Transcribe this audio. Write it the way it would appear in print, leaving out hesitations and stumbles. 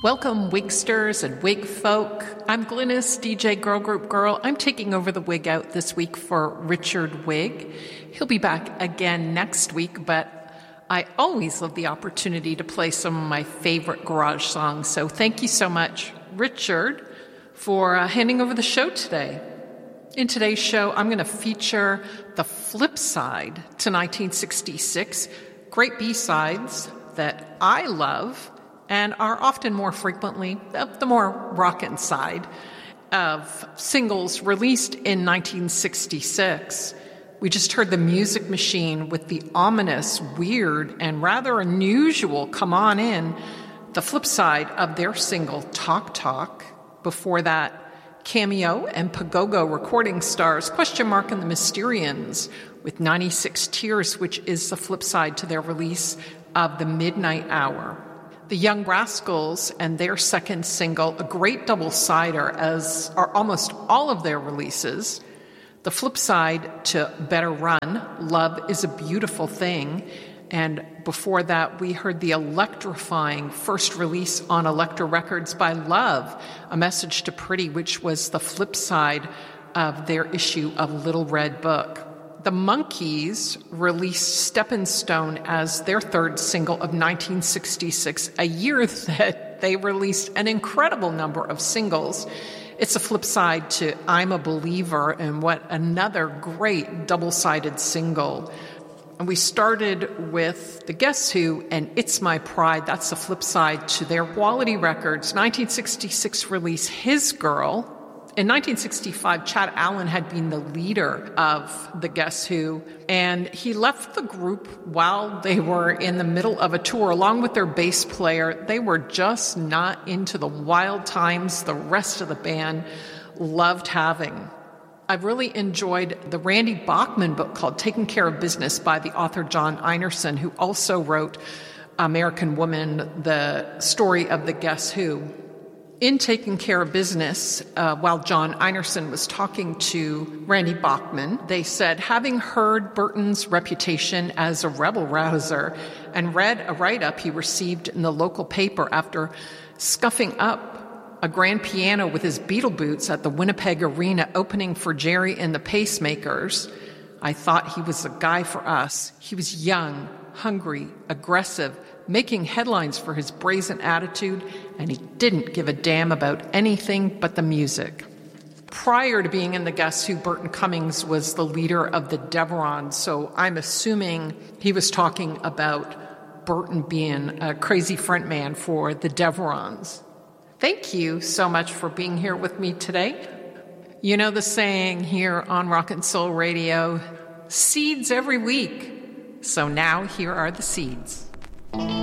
Welcome, Wigsters and Wig folk. I'm Glynis, DJ Girl Group Girl. I'm taking over the Wig Out this week for Richard Wig. He'll be back again next week, but I always love the opportunity to play some of my favorite garage songs. So thank you so much, Richard, for handing over the show today. In today's show, I'm going to feature the flip side to 1966, great B-sides that I love and are often more frequently the more rockin' side of singles released in 1966. We just heard the Music Machine with the ominous, weird, and rather unusual Come On In, the flip side of their single Talk Talk. Before that, Cameo and Pagogo recording stars Question Mark and the Mysterians with 96 Tears, which is the flip side to their release of The Midnight Hour. The Young Rascals and their second single, a great double-sider, as are almost all of their releases. The flip side to Better Run, Love is a Beautiful Thing. And before that, we heard the electrifying first release on Elektra Records by Love, A Message to Pretty, which was the flip side of their issue of Little Red Book. The Monkees released Steppin' Stone as their third single of 1966, a year that they released an incredible number of singles. It's a flip side to I'm a Believer, and what another great double-sided single. And we started with the Guess Who and It's My Pride. That's the flip side to their Quality Records 1966 release His Girl. In 1965, Chad Allen had been the leader of the Guess Who, and he left the group while they were in the middle of a tour, along with their bass player. They were just not into the wild times the rest of the band loved having. I've really enjoyed the Randy Bachman book called Taking Care of Business by the author John Einerson, who also wrote American Woman, the story of the Guess Who. In Taking Care of Business, while John Einerson was talking to Randy Bachman, they said, having heard Burton's reputation as a rebel-rouser and read a write-up he received in the local paper after scuffing up a grand piano with his Beatle boots at the Winnipeg Arena opening for Jerry and the Pacemakers, I thought he was the guy for us. He was young, hungry, aggressive, making headlines for his brazen attitude, and he didn't give a damn about anything but the music. Prior to being in the Guess Who, Burton Cummings was the leader of the Deverons, so I'm assuming he was talking about Burton being a crazy frontman for the Deverons. Thank you so much for being here with me today. You know the saying here on Rock and Soul Radio, seeds every week. So now here are the seeds.